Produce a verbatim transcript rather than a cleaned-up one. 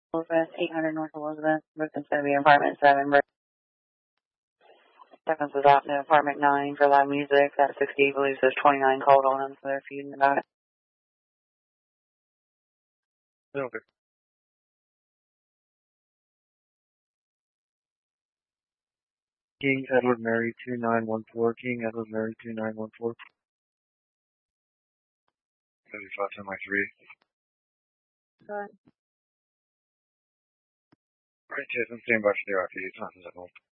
Elizabeth, eight hundred North Elizabeth. Brooklyn's going to be in apartment seven. Seventh is out in apartment nine for loud music. That sixty believes there's twenty-nine called on them, so they're feuding about it. Okay. King Edward Mary two nine one four. King Edward Mary two nine one four. seventy-five ten by three. Go ahead. Right, Jason, stand by for the R P. It's not